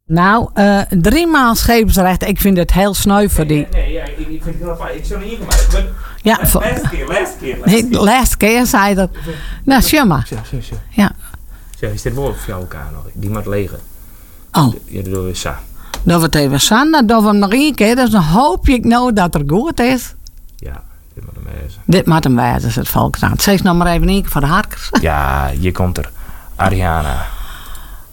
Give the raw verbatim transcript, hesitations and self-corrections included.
Nou, uh, driemaal scheepsrecht. Ik vind het heel sneu voor die. Nee, nee, ja, ik, ik vind het heel fijn. Ik zou niet ingemaakt. Ja, laatste keer, laatste keer. Nee, de laatste keer zei je dat. Nou, zie maar. Zo, zo, zo. Ja. Zo, is dit woord voor elkaar nog? Die moet liggen. Oh. Ja, dat doen we zo. Dat we het even samen, dat we hem nog één keer. Dus dan hoop ik nou dat het goed is. Ja, dit moet hem wezen. Dit moet hem wezen, is het volksnaam. Zeg nog maar even één keer voor de harkers. Ja, hier komt er. Ariana.